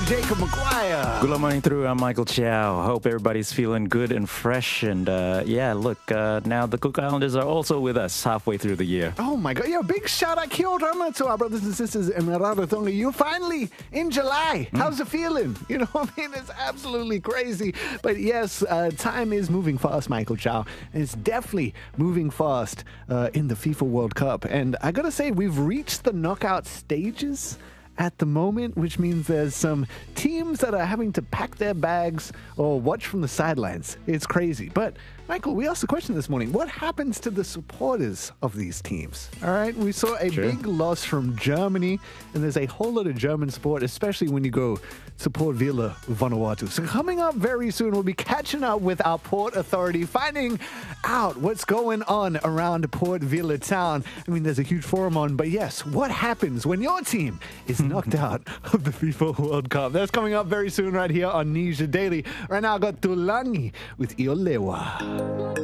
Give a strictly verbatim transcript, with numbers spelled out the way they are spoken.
Jacob Maguire. Good morning through. I'm Michael Chow. Hope everybody's feeling good and fresh. And uh, yeah, look, uh, now the Cook Islanders are also with us halfway through the year. Oh my God. Yeah, big shout out Kia ora to our brothers and sisters in Rarotonga. You're finally in July. Mm. How's it feeling? You know what I mean? It's absolutely crazy. But yes, uh, time is moving fast, Michael Chow. And it's definitely moving fast uh, in the FIFA World Cup. And I got to say, we've reached the knockout stages at the moment, which means there's some teams that are having to pack their bags or watch from the sidelines. It's crazy. But, Michael, we asked the question this morning, what happens to the supporters of these teams? All right, we saw a True. big loss from Germany, and there's a whole lot of German support, especially when you go support Villa Vanuatu. So coming up very soon, we'll be catching up with our Port Authority, finding out what's going on around Port Vila town. I mean, there's a huge forum on, but yes, what happens when your team is knocked out of the FIFA World Cup? That's coming up very soon right here on Nija Daily. Right now, I got Tulangi with Iolewa.